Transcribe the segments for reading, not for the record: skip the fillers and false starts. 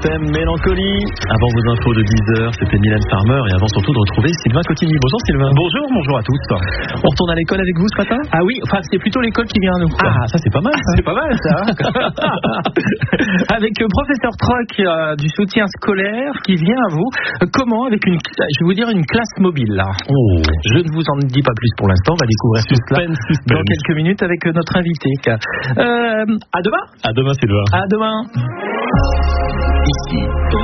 thème mélancolie. Avant vos infos de 10h, c'était Mylène Farmer et avant surtout de retrouver Sylvain Cotigny. Bonjour Sylvain. Bonjour à tous. On retourne à l'école avec vous ce matin ? Ah oui, enfin c'est plutôt l'école qui vient à nous. Ah, ça c'est pas mal. C'est pas mal ça. Avec le professeur Troc du soutien scolaire qui vient à vous. Comment avec je vais vous dire une classe mobile là. Oh. Je ne vous en dis pas plus pour l'instant, on va découvrir tout cela dans quelques minutes avec notre invité. À demain. À demain Sylvain. À demain. Ici,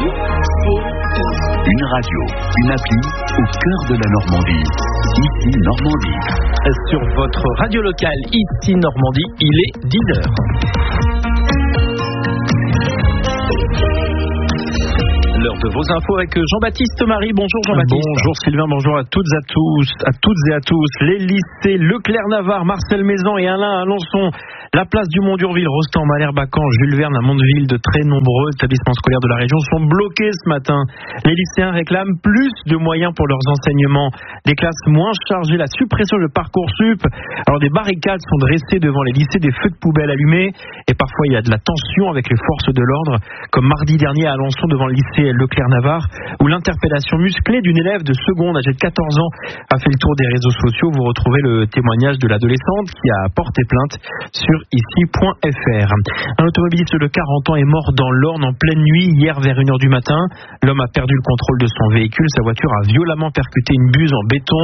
une radio, une appli au cœur de la Normandie. Ici Normandie. Sur votre radio locale, ici Normandie, il est 10h. L'heure de vos infos avec Jean-Baptiste Marie. Bonjour Jean-Baptiste. Bonjour Sylvain, bonjour à toutes et à tous. Les lycées Leclerc-Navarre, Marcel Maison et Alain Alençon. La place du Mont-Durville, Rostand, Malherbe, Caen, Jules Verne, à Mondeville, de très nombreux établissements scolaires de la région sont bloqués ce matin. Les lycéens réclament plus de moyens pour leurs enseignements, des classes moins chargées, la suppression de Parcoursup. Alors des barricades sont dressées devant les lycées, des feux de poubelle allumés et parfois il y a de la tension avec les forces de l'ordre, comme mardi dernier à Alençon devant le lycée Leclerc-Navarre, où l'interpellation musclée d'une élève de seconde âgée de 14 ans a fait le tour des réseaux sociaux. Vous retrouvez le témoignage de l'adolescente qui a porté plainte sur ici.fr. Un automobiliste de 40 ans est mort dans l'Orne en pleine nuit hier vers 1h du matin. L'homme a perdu le contrôle de son véhicule. Sa voiture a violemment percuté une buse en béton.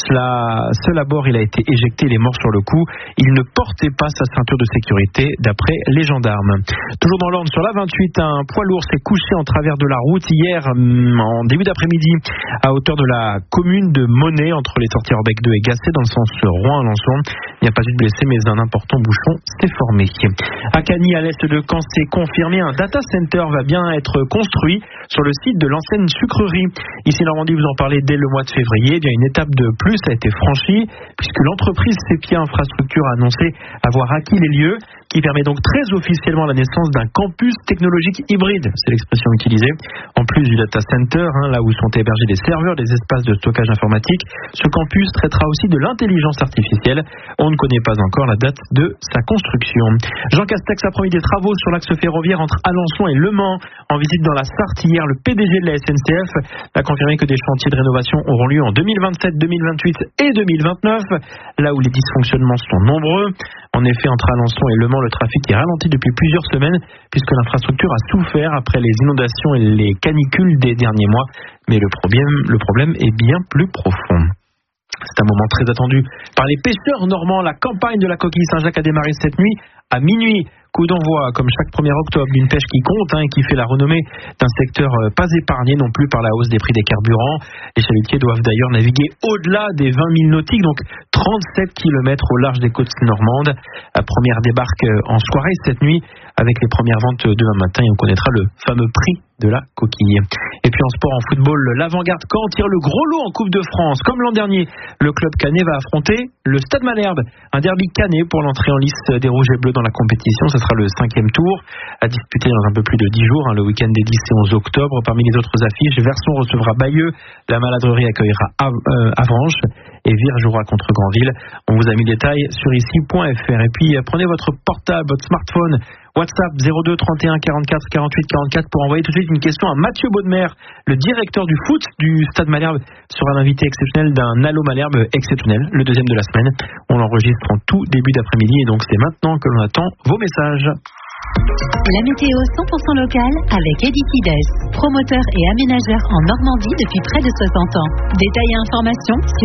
Seul à bord, il a été éjecté. Il est mort sur le coup. Il ne portait pas sa ceinture de sécurité d'après les gendarmes. Toujours dans l'Orne, sur la 28, un poids lourd s'est couché en travers de la route hier en début d'après-midi à hauteur de la commune de Monet entre les sorties Orbec 2 et Gasset dans le sens Rouen-Alençon. Il n'y a pas eu de blessés mais un important bouchon s'est formé. À Cagny, à l'est de Caen, c'est confirmé, un data center va bien être construit sur le site de l'ancienne sucrerie. Ici Normandie, vous en parlez dès le mois de février. Bien, une étape de plus a été franchie puisque l'entreprise Sepia Infrastructure a annoncé avoir acquis les lieux, qui permet donc très officiellement la naissance d'un campus technologique hybride. C'est l'expression utilisée. En plus du data center, là où sont hébergés des serveurs, des espaces de stockage informatique, ce campus traitera aussi de l'intelligence artificielle. On ne connaît pas encore la date de sa construction. Jean Castex a promis des travaux sur l'axe ferroviaire entre Alençon et Le Mans. En visite dans la Sarthe hier, le PDG de la SNCF a confirmé que des chantiers de rénovation auront lieu en 2027, 2028 et 2029, là où les dysfonctionnements sont nombreux. En effet, entre Alençon et Le Mans, le trafic est ralenti depuis plusieurs semaines puisque l'infrastructure a souffert après les inondations et les canicules des derniers mois. Mais le problème est bien plus profond. C'est un moment très attendu par les pêcheurs normands. La campagne de la coquille Saint-Jacques a démarré cette nuit à minuit. Coup d'envoi, comme chaque 1er octobre, d'une pêche qui compte et qui fait la renommée d'un secteur pas épargné non plus par la hausse des prix des carburants. Les chalutiers doivent d'ailleurs naviguer au-delà des 20 000 nautiques, donc 37 km au large des côtes normandes. La première débarque en soirée cette nuit avec les premières ventes demain matin et on connaîtra le fameux prix de la coquille. Et puis en sport, en football, l'Avant-Garde Caen tire le gros lot en Coupe de France. Comme l'an dernier, le club caennais va affronter le Stade Malherbe. Un derby caennais pour l'entrée en lice des Rouges et Bleus dans la compétition. Ce sera le 5e tour à disputer dans un peu plus de 10 jours, le week-end des 10 et 11 octobre. Parmi les autres affiches, Verson recevra Bayeux, la Maladrerie accueillera Avranches et Vire jouera contre Granville. On vous a mis le détail sur ici.fr. Et puis prenez votre portable, votre smartphone, WhatsApp 02 31 44 48 44 pour envoyer tout de suite une question à Mathieu Baudemer, le directeur du foot du Stade Malherbe, sera l'invité exceptionnel d'un Allo Malherbe exceptionnel, le 2e de la semaine. On l'enregistre en tout début d'après-midi et donc c'est maintenant que l'on attend vos messages. La météo 100% locale avec Edifides, promoteur et aménageur en Normandie depuis près de 60 ans. Détails et informations sur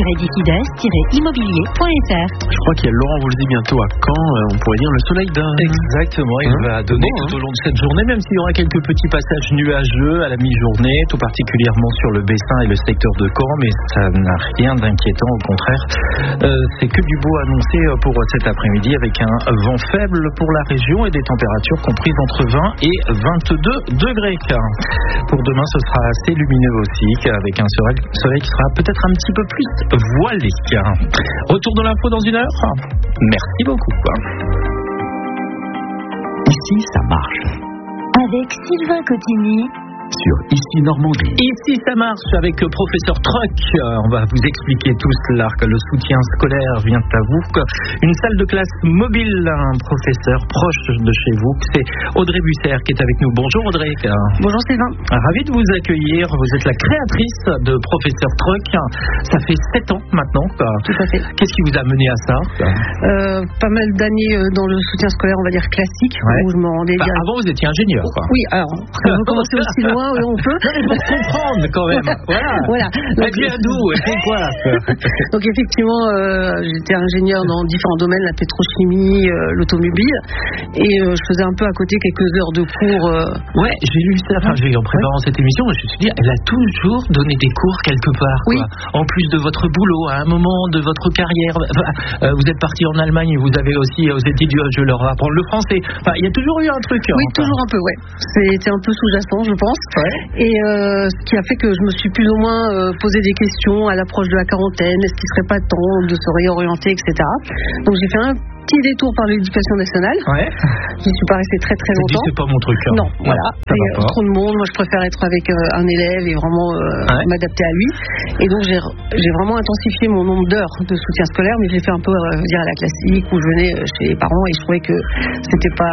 edifides-immobilier.fr. Je crois qu'il y a Laurent Voulzy bientôt à Caen, on pourrait dire le soleil d'un. Exactement, il va donner tout au long de cette journée, même s'il y aura quelques petits passages nuageux à la mi-journée, tout particulièrement sur le Bessin et le secteur de Caen, mais ça n'a rien d'inquiétant, au contraire. C'est que du beau annoncé pour cet après-midi avec un vent faible pour la région et des températures comprises entre 20 et 22 degrés. Pour demain, ce sera assez lumineux aussi, avec un soleil qui sera peut-être un petit peu plus voilé. Retour de l'info dans 1 heure. Merci beaucoup. Ici, ça marche. Avec Sylvain Cotigny sur Ici Normandie. Ici ça marche avec le professeur Truc. On va vous expliquer tout cela, que le soutien scolaire vient à vous. Une salle de classe mobile, un professeur proche de chez vous. C'est Audrey Busser qui est avec nous. Bonjour Audrey. Bonjour Sylvain. Ravi de vous accueillir. Vous êtes la créatrice de Professeur Truc. Ça fait 7 ans maintenant. Tout à fait. Qu'est-ce qui vous a mené à ça? Pas mal d'années dans le soutien scolaire, on va dire classique, où je me rendais direct. Avant vous étiez ingénieur. Oui, alors, on veut commencer aussi loin, oui, on peut. Non, mais pour comprendre quand même. Voilà. Donc, vient d'où? C'est quoi? Donc effectivement, j'étais ingénieur dans différents domaines, la pétrochimie, l'automobile, et je faisais un peu à côté quelques heures de cours. Ouais, j'ai lu ça. Enfin, en préparant cette émission, je me suis dit, elle a toujours donné des cours quelque part. Oui. Quoi. En plus de votre boulot, à un moment de votre carrière. Enfin, vous êtes parti en Allemagne, vous avez aussi aux études, je leur apprendre le français. Enfin, il y a toujours eu un truc. Oui, toujours un peu, ouais. C'était un peu sous-jacent, je pense. Ouais. Et ce qui a fait que je me suis plus ou moins posé des questions à l'approche de la quarantaine. Est-ce qu'il serait pas temps de se réorienter, etc. Donc j'ai fait un petit détour par l'éducation nationale. Ouais. Je ne suis pas restée très longtemps. C'est pas mon truc. Hein. Non, voilà. C'est trop de monde. Moi, je préfère être avec un élève et vraiment m'adapter à lui. Et donc, j'ai vraiment intensifié mon nombre d'heures de soutien scolaire, mais j'ai fait un peu dire à la classique où je venais chez les parents et je trouvais que c'était pas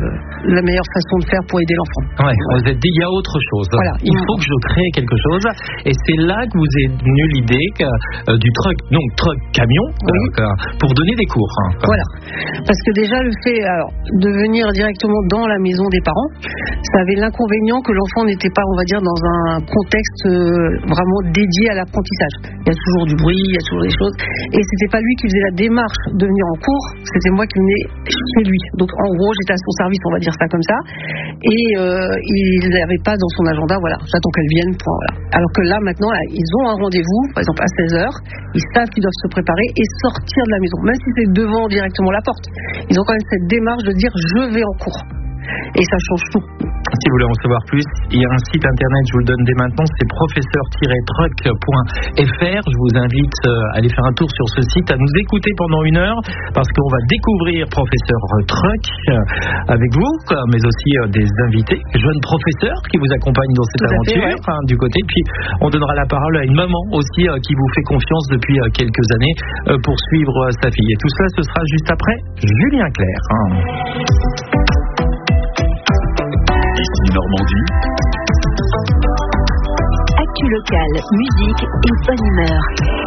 la meilleure façon de faire pour aider l'enfant. Ouais. Vous êtes dit, il y a autre chose. Voilà. Il faut que je crée quelque chose. Et c'est là que vous est venue l'idée du truck, donc truck camion, pour donner des cours. Hein. Voilà. Parce que déjà le fait de venir directement dans la maison des parents, ça avait l'inconvénient que l'enfant n'était pas, on va dire, dans un contexte vraiment dédié à l'apprentissage. Il y a toujours du bruit, il y a toujours des choses, et c'était pas lui qui faisait la démarche de venir en cours, c'était moi qui venais chez lui. Donc en gros, j'étais à son service, on va dire ça comme ça, et il n'avait pas dans son agenda, voilà, j'attends qu'elle vienne, point, voilà. Alors que là maintenant, ils ont un rendez-vous, par exemple à 16h, ils savent qu'ils doivent se préparer et sortir de la maison, même si c'est devant directement la porte. Ils ont quand même cette démarche de dire je vais en cours. Et ça change tout. Si vous voulez en savoir plus, il y a un site internet, je vous le donne dès maintenant, c'est professeur-truc.fr. Je vous invite à aller faire un tour sur ce site, à nous écouter pendant 1 heure, parce qu'on va découvrir Professeur Truc avec vous, mais aussi des invités, jeunes professeurs qui vous accompagnent dans cette aventure, du côté. Puis on donnera la parole à une maman aussi qui vous fait confiance depuis quelques années pour suivre sa fille. Et tout cela, ce sera juste après Julien Clerc. Ici Normandie. Actu locale, musique et bonne humeur.